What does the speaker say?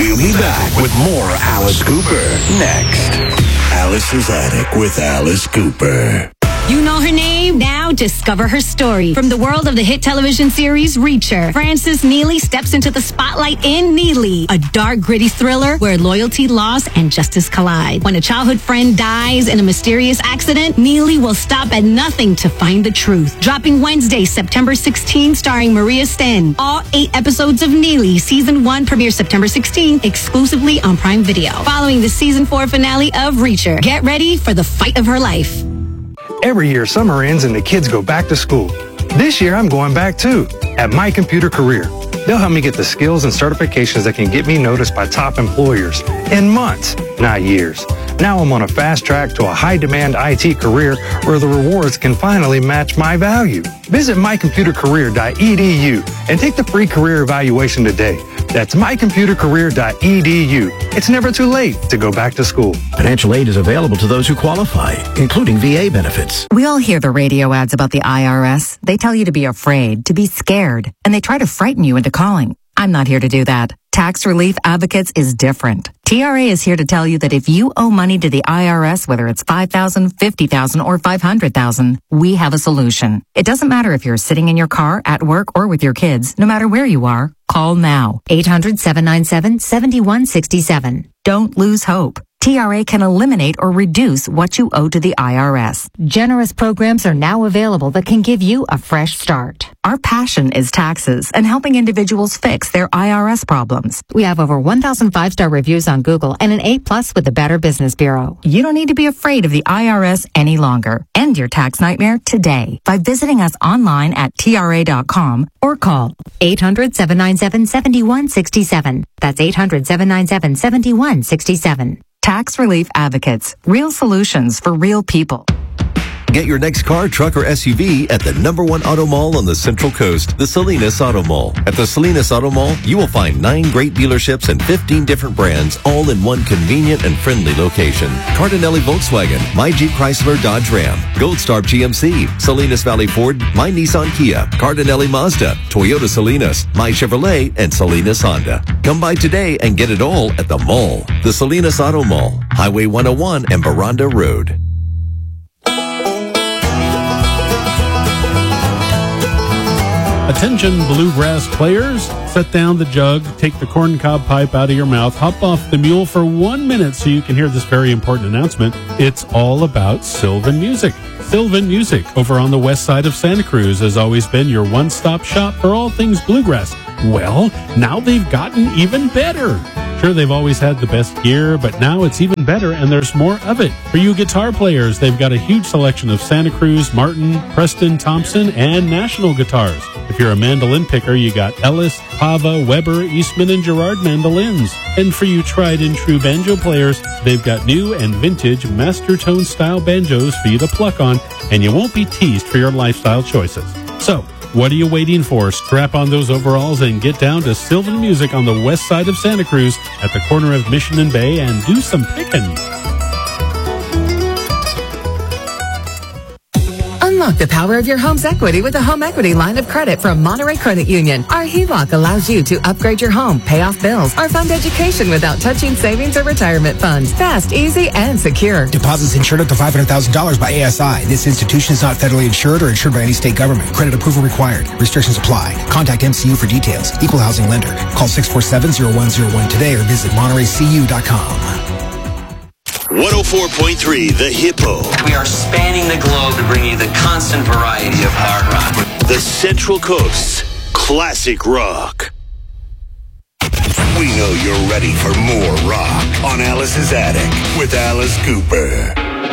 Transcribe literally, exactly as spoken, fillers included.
We'll be back with more Alice Cooper next. Alice's Attic with Alice Cooper. You know her name? Now discover her story. From the world of the hit television series Reacher, Frances Neely steps into the spotlight in Neely, a dark, gritty thriller where loyalty, loss, and justice collide. When a childhood friend dies in a mysterious accident, Neely will stop at nothing to find the truth. Dropping Wednesday, September sixteenth, starring Maria Sten. All eight episodes of Neely, Season one premieres September sixteenth, exclusively on Prime Video. Following the Season four finale of Reacher, get ready for the fight of her life. Every year, summer ends and the kids go back to school. This year, I'm going back too, at My Computer Career. They'll help me get the skills and certifications that can get me noticed by top employers in months, not years. Now I'm on a fast track to a high-demand I T career where the rewards can finally match my value. Visit my computer career dot e d u and take the free career evaluation today. That's my computer career dot e d u. It's never too late to go back to school. Financial aid is available to those who qualify, including V A benefits. We all hear the radio ads about the I R S. They tell you to be afraid, to be scared, and they try to frighten you into calling. I'm not here to do that. Tax Relief Advocates is different. T R A is here to tell you that if you owe money to the I R S, whether it's five thousand dollars, fifty thousand dollars, or five hundred thousand dollars, we have a solution. It doesn't matter if you're sitting in your car, at work, or with your kids. No matter where you are, call now. eight hundred, seven nine seven, seven one six seven. Don't lose hope. T R A can eliminate or reduce what you owe to the I R S. Generous programs are now available that can give you a fresh start. Our passion is taxes and helping individuals fix their I R S problems. We have over one thousand five-star reviews on Google and an A plus with the Better Business Bureau. You don't need to be afraid of the I R S any longer. End your tax nightmare today by visiting us online at T R A dot com or call eight hundred, seven nine seven, seven one six seven. That's eight hundred, seven nine seven, seven one six seven. Tax Relief Advocates. Real solutions for real people. Get your next car, truck, or S U V at the number one auto mall on the Central Coast, the Salinas Auto Mall. At the Salinas Auto Mall, you will find nine great dealerships and fifteen different brands, all in one convenient and friendly location. Cardinelli Volkswagen, My Jeep Chrysler Dodge Ram, Gold Star G M C, Salinas Valley Ford, My Nissan Kia, Cardinelli Mazda, Toyota Salinas, My Chevrolet, and Salinas Honda. Come by today and get it all at the mall. The Salinas Auto Mall, Highway one oh one and Veranda Road. Attention bluegrass players, set down the jug, take the corncob pipe out of your mouth, hop off the mule for one minute so you can hear this very important announcement. It's all about Sylvan Music. Sylvan Music over on the west side of Santa Cruz has always been your one-stop shop for all things bluegrass. Well, now they've gotten even better. Sure, they've always had the best gear, but now it's even better and there's more of it. For you guitar players, they've got a huge selection of Santa Cruz, Martin, Preston, Thompson, and National guitars. If you're a mandolin picker, you got Ellis, Pava, Weber, Eastman, and Gerard mandolins. And for you tried and true banjo players, they've got new and vintage Master Tone style banjos for you to pluck on, and you won't be teased for your lifestyle choices. So, what are you waiting for? Strap on those overalls and get down to Sylvan Music on the west side of Santa Cruz at the corner of Mission and Bay and do some picking. Unlock the power of your home's equity with a home equity line of credit from Monterey Credit Union. Our H E L O C allows you to upgrade your home, pay off bills, or fund education without touching savings or retirement funds. Fast, easy, and secure. Deposits insured up to five hundred thousand dollars by A S I. This institution is not federally insured or insured by any state government. Credit approval required. Restrictions apply. Contact M C U for details. Equal housing lender. Call six four seven, zero one zero one today or visit monterey c u dot com. one oh four point three The Hippo. We are spanning the globe to bring you the constant variety of hard rock. The Central Coast's classic rock. We know you're ready for more rock on Alice's Attic with Alice Cooper.